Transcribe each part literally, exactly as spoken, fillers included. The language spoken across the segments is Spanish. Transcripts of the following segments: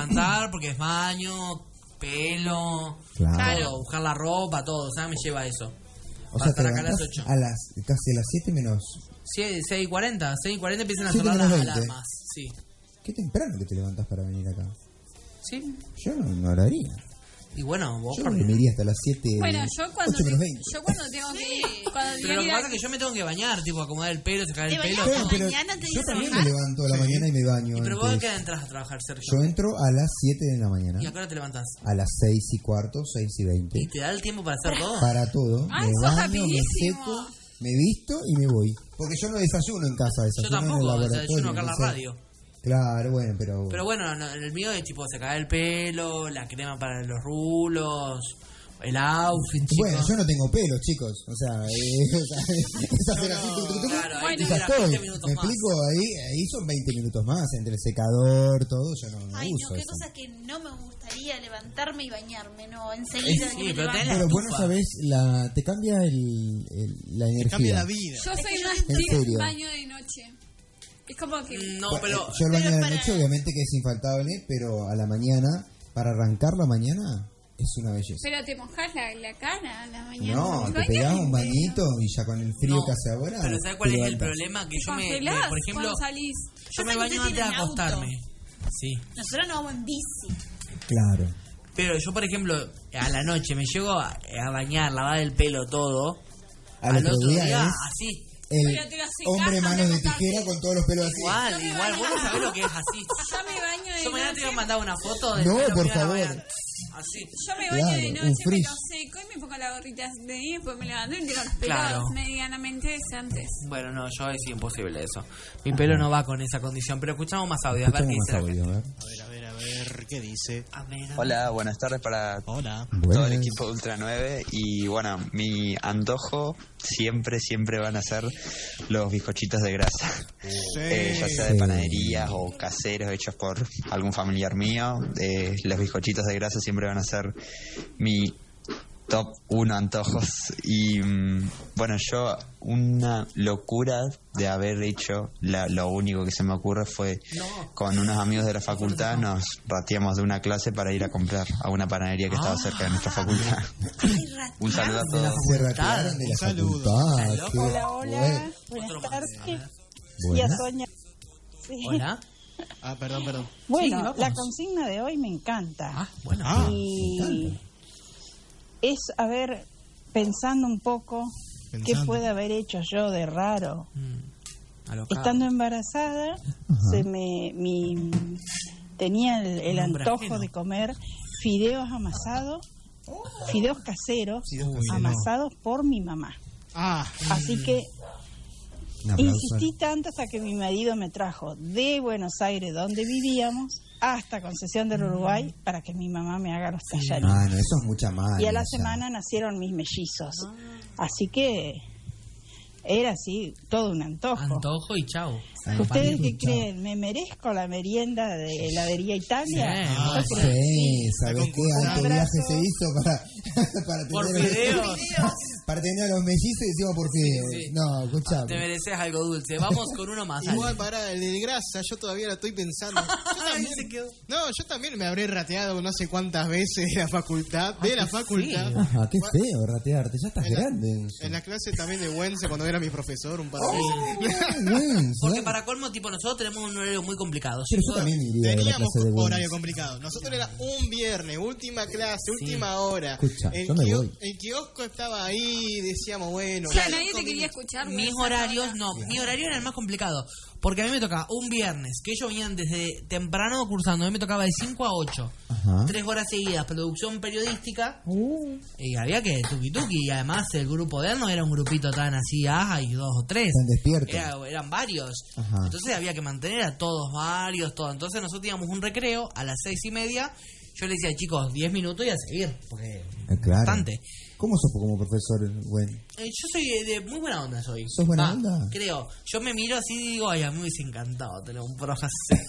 levantar porque es baño, pelo, Claro. todo, buscar la ropa, todo, o sea, me lleva eso. O Para sea, te estar acá a las levantás ocho. a las, casi a las siete menos... seis y cuarenta, seis y cuarenta empiezan a siete sonar las menos veinte. alarmas. Sí. Qué temprano que te levantás para venir acá. Sí. Yo no, no lo haría. Y bueno, vos Yo por- dormiría hasta las siete. Bueno, yo cuando, ocho menos veinte. yo cuando tengo que ir, cuando Pero lo que ir a- pasa es que yo me tengo que bañar, tipo acomodar el pelo, sacar el ¿Te pelo. bañás Pero, a la pero mañana antes de yo ir a también me trabajar? levanto a la mañana y me baño ¿Y pero vos a antes. qué hora entras a trabajar, Sergio? Yo entro a las siete de la mañana. ¿Y a qué hora te levantás? A las seis y cuarto, seis y veinte. ¿Y te da el tiempo para hacer todo? Para todo. Ay, me sos baño, me rapidísimo. seco, me visto y me voy. Porque yo no desayuno en casa, Yo desayuno en el tampoco, laboratorio. desayuno acá en la no sé. radio. Claro, bueno, pero... Pero bueno, no, el mío es tipo sacar el pelo, la crema para los rulos, el outfit, chicos. Bueno, yo no tengo pelos, chicos. O sea, eh, o sea es hacer así, tuc, tuc, tuc, Claro, ahí Bueno, te y ya duran estoy. veinte minutos ¿Me más. explico? Ahí, ahí son veinte minutos más, entre el secador, todo, yo no, no Ay, uso no, qué eso. cosa que no me gustaría levantarme y bañarme, no, enseguida Es- que sí, me pero levanto. tenés- Pero vos no estufa. sabés, la, te cambia el, el- la energía. Cambia la vida. yo Es soy que yo- más ¿En team serio? baño de noche. Es como que No, Bueno, pero... yo el baño pero de la para- noche obviamente que es infaltable, pero a la mañana, para arrancar la mañana, es una belleza. pero te mojas la, la cara a la mañana. No, El te baño pegás es un bueno. bañito y ya con el frío No, que hace ahora. pero ¿sabes cuál te es el levantas. problema? Que Te yo me, me- congelás por ejemplo, cuando salís. yo me Pasa que baño ustedes antes de tienen auto. acostarme. Sí. Nosotros nos vamos en bici. Claro. Pero yo, por ejemplo, a la noche me llego a, a bañar, lavar el pelo, todo. Al Al otro día es así. el Pero te lo secás hombre antes manos de de acostarte. tijera con todos los pelos así. Igual, Yo me igual. baño- Vos no sabés lo que es así. Yo me baño de Yo mañana te voy a noche. mandar una foto de No, pelo por mío a la favor. mañana. Así. Yo me baño Claro, de un noche, me frizz. lo seco y me pongo la gorrita de ahí, después me levanto y tengo los pelos Claro. medianamente decantes. Bueno, no, yo es imposible eso. Mi pelo no va con esa condición, pero escuchamos más audio, a ver qué Escuchamos dice la más audio, gente. a ver. A ver, a ver, a ver, ¿qué dice? A ver, a ver. Hola, buenas tardes para Hola. todo Buenas. el equipo de Ultra nueve y bueno, mi antojo siempre, siempre van a ser los bizcochitos de grasa, Eh, ya sea de Sí. panaderías o caseros hechos por algún familiar mío, eh, los bizcochitos de grasa siempre van a ser mi top uno antojos y mm, bueno, yo una locura de haber hecho, la- lo único que se me ocurre fue No. con unos amigos de la facultad nos rateamos de una clase para ir a comprar a una panadería que estaba cerca de nuestra facultad. Ay, rat- Un saludo a De la todos. Se retiraron de la Un saludo. facultad. ¿Estás qué loco? Hola, hola. bueno. Otro Buenas más. tardes. A ver. Y a Buenas. Sonia. Sí. Hola. Ah, perdón, perdón. Bueno, Sí, vamos. la consigna de hoy me encanta. Ah, bueno. Ah, y es, a ver, pensando un poco, ¿qué Pensando. puede haber hecho yo de raro? Mm, alocado. Estando embarazada, se me, mi, tenía el, el Un hombre antojo ajeno. de comer fideos amasados, fideos caseros, Fideos caseros. amasados por mi mamá. Ah, Así que Un aplauso. insistí tanto hasta que mi marido me trajo de Buenos Aires, donde vivíamos, hasta Concesión del Uruguay, para que mi mamá me haga los tallarines. Ah, no, eso es mucha más. Y a la semana nacieron mis mellizos. Así que era así, todo un antojo. Antojo y chau. ¿Ustedes qué Chao. creen? ¿Me merezco la merienda de heladería Italia? Sí, Ah, Yo creo que sí, ¿sabes Está qué? con- Alto un viaje abrazo. se hizo para, para Por tener fideos. para tener a los mellizos y encima por fideos. Sí, sí. No, escuchame. Te mereces algo dulce. Vamos con uno más. igual Ale. para el de grasa, yo todavía la estoy pensando. Yo Ay, también, se quedó. no, yo también me habré rateado no sé cuántas veces de la facultad, de Ay, la qué facultad. feo. Ajá, qué feo ratearte, ya estás En la- grande. En la clase también de Wense cuando era mi profesor, un par de Oh, veces. bien, Porque ¿sabes? para colmo, tipo, nosotros tenemos un horario muy complicado. Pero yo también iría a la Teníamos clase de horario Wendy's. complicado. Nosotros era un viernes, última clase, última hora. Escucha, el, yo me quio- voy. el kiosco estaba ahí, decíamos, bueno. Ya cinco nadie te quería minutos. escuchar. Mis güey. horarios, no, mi horario era el más complicado. Porque a mí me tocaba un viernes, que ellos venían desde temprano cursando, a mí me tocaba de cinco a ocho. Ajá. Tres horas seguidas, producción periodística. Uh, Y había que tuki tuki. Y además el grupo de él no era un grupito tan así, ah, y dos o tres. Están despiertos. Era- eran varios. Ajá. Entonces había que mantener a todos varios, todo. Entonces nosotros teníamos un recreo a las seis y media. yo le decía, chicos, diez minutos y a seguir, porque Eh, claro. bastante. ¿Cómo sos como profesor, Gwen? Eh, yo soy de, de muy buena onda, soy. ¿Sos buena Va, onda? Creo. Yo me miro así y digo, ay, a mí me hubiese encantado tener un profe así.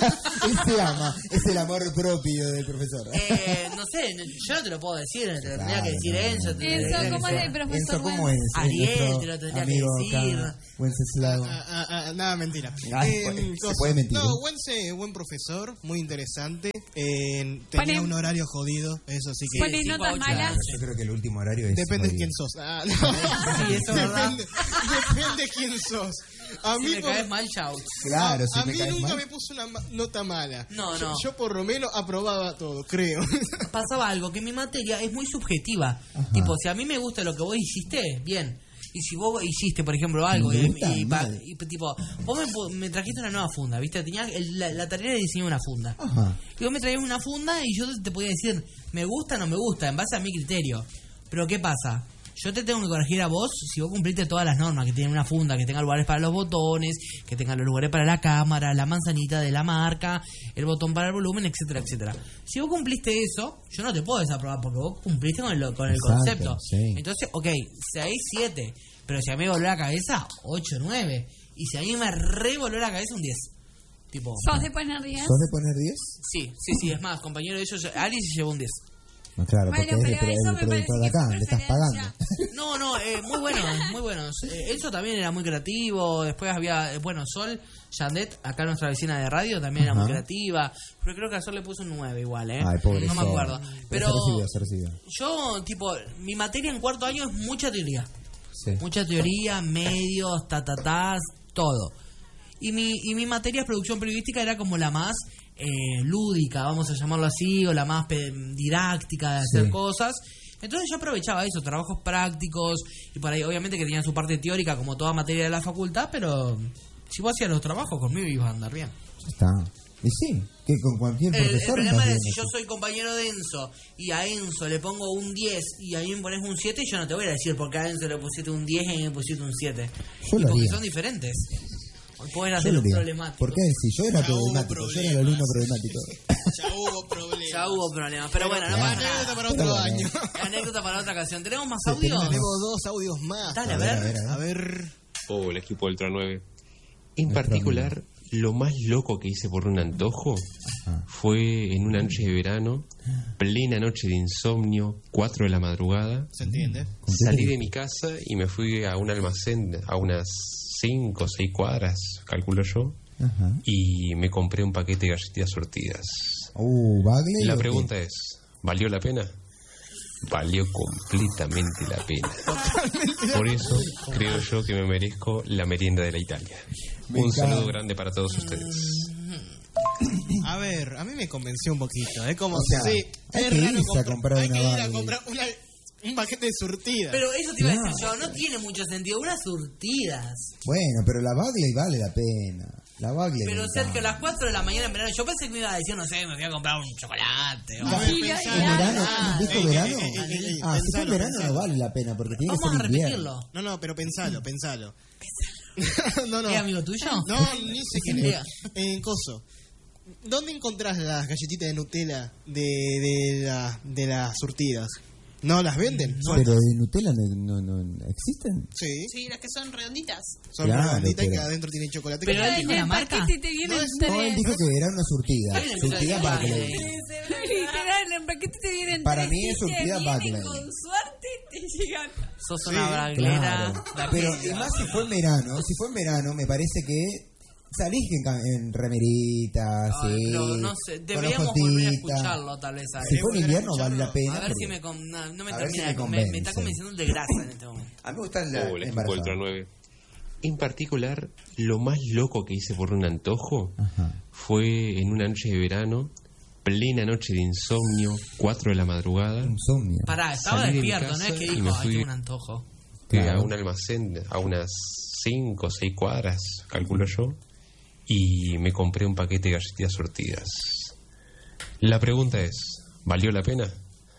Ese ama, es el amor propio del profesor. eh, no sé, yo no te lo puedo decir, te lo tendría que decir Enzo. te lo Enzo, tendría que ¿cómo decir- es el profesor? Enzo, ¿cómo Gwen? es? Ariel, Nuestro te lo tendría que amigo decir. acá, Wenceslao. Ah, ah, ah, nada, mentira. Ay, Eh, puede- se cosa- puede mentir, No, ¿eh? buen, se- buen profesor, muy interesante. Eh, tenía Pone- un horario jodido, eso sí que... Pone Sí, notas cinco a ocho. malas. Yo creo que el último horario es... Depende de jodido. quién sos. Ah, no. Sí, eso es verdad. depende, depende quién sos. A Si mí, me por- caes mal, chau. Claro, si a me mí caes nunca mal. me puso una ma- nota mala. No, yo, no. yo por lo menos aprobaba todo, creo. Pasaba algo, que mi materia es muy subjetiva. Ajá. Tipo, si a mí me gusta lo que vos hiciste, bien. Y si vos hiciste, por ejemplo, algo, Me y, gusta y pa- mal. y, tipo, vos me, pu- me trajiste una nueva funda, ¿viste? Tenía el- la, la tarea de diseñar una funda. Ajá. Y vos me traías una funda y yo te podía decir, me gusta o no me gusta, en base a mi criterio. Pero ¿qué pasa? Yo te tengo que corregir a vos si vos cumpliste todas las normas, que tiene una funda, que tenga lugares para los botones, que tenga los lugares para la cámara, la manzanita de la marca, el botón para el volumen, etcétera, etcétera. Si vos cumpliste eso, yo no te puedo desaprobar porque vos cumpliste con el, con el Exacto, concepto. sí. Entonces, ok, seis, siete. Pero si a mí me volvió la cabeza, ocho, nueve. Y si a mí me revolvió la cabeza, un diez. Tipo, ¿Sos de poner días? ¿Sos de poner diez? sí, sí, sí, es más, compañero de ellos, Alice se llevó un diez. No, claro, Bueno, porque es pero el, eso el me productor de parece que acá, es le estás preferencia. pagando. No, no, eh, muy buenos, muy buenos. Eh, Enzo también era muy creativo. Después había, eh, bueno, Sol, Yandet, acá nuestra vecina de radio, también era Ajá. muy creativa. Pero creo que a Sol le puso un nueve igual, ¿eh? Ay, pobre no me Sol. acuerdo. Pero se recibió, se recibió. yo, tipo, mi materia en cuarto año es mucha teoría. Sí. Mucha teoría, medios, ta, ta, ta, todo. Y mi, y mi materia de producción periodística era como la más eh, lúdica, vamos a llamarlo así, o la más pe- didáctica de hacer Sí. cosas. Entonces yo aprovechaba eso, trabajos prácticos, y por ahí obviamente que tenían su parte teórica como toda materia de la facultad, pero si vos hacías los trabajos conmigo ibas a andar bien. Ya está. Y sí, que con cualquier El, el profesor... problema más es bien si yo así. soy compañero de Enzo y a Enzo le pongo un diez y a mí me pones un siete, yo no te voy a decir porque a Enzo le pusiste un diez y a mí me pusiste un siete. Yo Y lo porque haría. son diferentes. Pueden Yo hacer lo un digo. problemático. ¿Por qué? Si yo era Ya hubo problemático, yo era el problemas. alumno problemático. Ya hubo problemas. Ya hubo problemas, pero bueno, no Claro. pasa nada. Anécdota para Pero otro bueno. año. Anécdota para otra ocasión. ¿Tenemos más Sí, audios? tenemos. Tenemos dos audios más. Dale, a A ver. ver, a ver, a ver. A ver. o el equipo Ultra nueve. En Nuestro particular, lo más loco que hice por un antojo Ajá. fue en una noche de verano, plena noche de insomnio, cuatro de la madrugada. ¿Se entiende? Salí de mi casa y me fui a un almacén a unas cinco o seis cuadras, calculo yo, Ajá. y me compré un paquete de galletitas surtidas. Uh, Bagley. La ¿o qué? pregunta es, ¿valió la pena? Valió completamente la pena. Por eso creo yo que me merezco la merienda de la Italia. Me Un encanta. saludo grande para todos ustedes. A ver, a mí me convenció un poquito. Es como O sea, sí, hay es que raro irse a comprar- comprar hay una que ir a Barbie. comprar una- un paquete de surtida. Pero eso te iba a decir Claro. yo, no tiene mucho sentido. Unas surtidas. Bueno, pero la Bagley vale la pena. La Bagley. Pero me Sergio, a encanta. las cuatro de la mañana en verano, yo pensé que me iba a decir, no sé, me voy a comprar un chocolate. o- A ver, Sí, pensalo. ¿En verano? Ah, ¿Dijo ey, ey, verano? ey, ey, ey, ey, Ah, si fue en pensalo, verano pensalo. no vale la pena porque tiene Vamos que a ser invierno. repetirlo. No, no, pero pensalo, pensalo. no, no. ¿Es amigo tuyo? No, ni sé quién es. Diga. En Coso. ¿Dónde encontrás las galletitas de Nutella de, de, la, de las surtidas? ¿No las venden? Son- Pero de Nutella no, no, no existen. Sí, Sí, las que son redonditas. son Claro, redonditas y que pero- adentro tienen chocolate. Pero que- él dijo En la el marca. paquete te vienen No, es- No, él tres. dijo que era una surtida. Alguien empezó a Surtida decir Bagley. Bagley. Literal, en el paquete te vienen Para tres. mí es y te surtida vienen Bagley. con suerte te llegan. Sos Sí, una braguera. Claro. La Pero que- además si fue en verano, si fue en verano, me parece que salís en, cam- en remeritas, Ay, sí, pero no sé, con deberíamos hojotitas. volver a escucharlo tal vez. a Si él. fue en invierno vale la pena. A ver si porque- me, con- no, no me A ver si termina me de con- me, me está convence. convenciendo el de grasa en este momento. A mí me gusta la o el equipo embarazada. Ultra nueve. En particular, lo más loco que hice por un antojo Ajá. fue en una noche de verano, plena noche de insomnio, cuatro de la madrugada, Insomnio. Pará, estaba Salí de mi despierto, no es casa que y dijo, me ay, fui- tengo un antojo. que Claro. a un almacén a unas cinco o seis cuadras, calculo yo, y me compré un paquete de galletitas surtidas. La pregunta es, ¿valió la pena?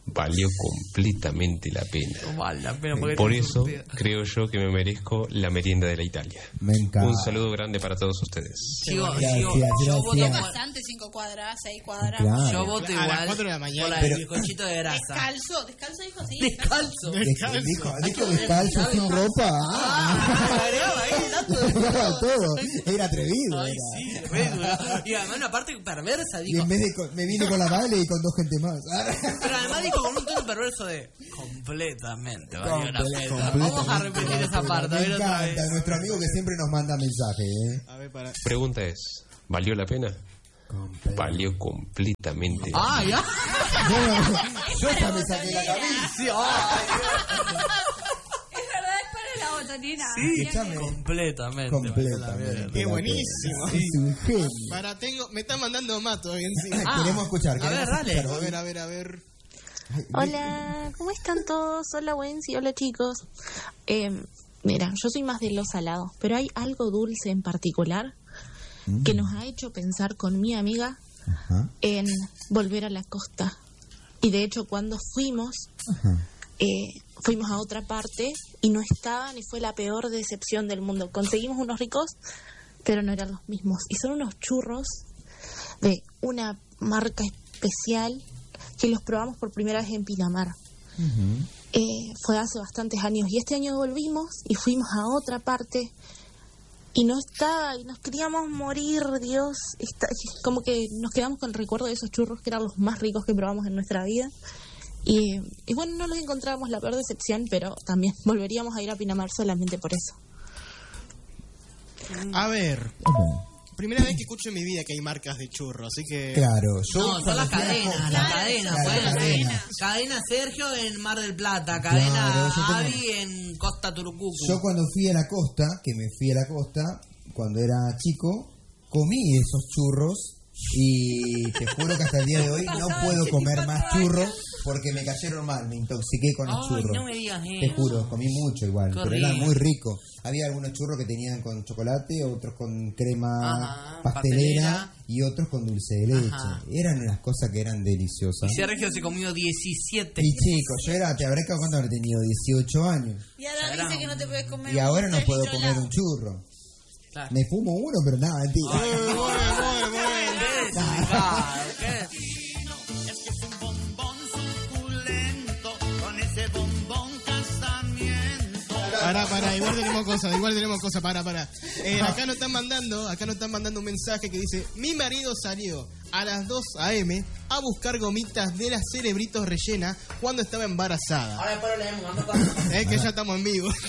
valió completamente la pena. Vale la pena porque Por te eso surtida. creo yo que me merezco la merienda de la Italia. Me encanta. Un saludo grande para todos ustedes. Sigo, Gracias, sigo, yo gracias. voto Gracias. por- Bastante, cinco cuadras, seis cuadras. Claro. yo voto A igual las cuatro de la mañana. por la Pero- del bizcochito de grasa. Descalzo, descalzo dijo sí. Descalzo. Dijo, dijo, dijo descalzo, sin ropa. Ah, agregaba ahí el dato de Agregaba todo. Era atrevido. Ay, era. sí, re duro. Y además una parte perversa, Y dijo. en vez de con- me vine con la Vale y con dos gente más. Pero además dijo con un tono perverso de completamente valió la Comple- pena. Vamos a repetir esa parte, a Me ver otra encanta, vez. nuestro amigo que siempre nos manda mensajes. ¿eh? A ver, para. Pregunta es, ¿valió la pena? Comple- Valió completamente la Ah, ya. Yo, yo ya me saqué la cabeza. Sí, ah, Es verdad, es para la botanina. sí, Escuchame. completamente. Completamente. Qué la buenísimo. pena. Es un genio. Para, tengo. Me está mandando más todavía encima. Ah, Queremos escuchar. a queremos ver, dale. escuchar. A ver, a ver, a ver. Ay, Hola, ¿cómo están todos? Hola, Wency, hola chicos. Eh, mira, yo soy más de los salados, pero hay algo dulce en particular que nos ha hecho pensar con mi amiga Ajá, en volver a la costa. Y de hecho, cuando fuimos, ajá. eh, fuimos a otra parte y no estaban y fue la peor decepción del mundo. Conseguimos unos ricos, pero no eran los mismos. Y son unos churros de una marca especial que los probamos por primera vez en Pinamar. Ujú. Eh, fue hace bastantes años y este año volvimos y fuimos a otra parte y no estaba y nos queríamos morir, Dios, está, como que nos quedamos con el recuerdo de esos churros que eran los más ricos que probamos en nuestra vida y, y bueno, no los encontramos, la peor decepción, pero también volveríamos a ir a Pinamar solamente por eso. A ver. Ok. Primera vez que escucho en mi vida que hay marcas de churro, así que. Claro, yo No, son las cuando fui a cadenas, la las costa- cadenas, Claro, pueden ser. cadenas. Cadena Sergio en Mar del Plata, cadena Claro, yo tengo- Avi en Costa Turucucu. Yo cuando fui a la costa, que me fui a la costa, cuando era chico, comí esos churros y te juro que hasta el día de hoy no puedo comer más churros porque me cayeron mal, me intoxiqué con los Ay, churros. no me digas Te eso. juro, comí mucho igual, Qué pero eran rico. muy ricos. Había algunos churros que tenían con chocolate, otros con crema Ajá, pastelera, pastelera. y otros con dulce de leche. Ajá. Eran unas cosas que eran deliciosas. Y Sergio se comió diecisiete. Y chicos, yo era, te habré cuando habré tenido dieciocho años. Y ahora dice que no te puedes comer Y ahora no un puedo litro comer helado. un churro. Claro. Me fumo uno, pero nada, mentira. Qué desubicado, qué- Pará, pará, igual tenemos cosas, igual tenemos cosas, pará, pará. Eh, acá nos están mandando, acá nos están mandando un mensaje que dice: mi marido salió a las dos a eme a buscar gomitas de las cerebritos rellenas cuando estaba embarazada. Ahora después lo leemos, anda, anda. Es que ya estamos en vivo.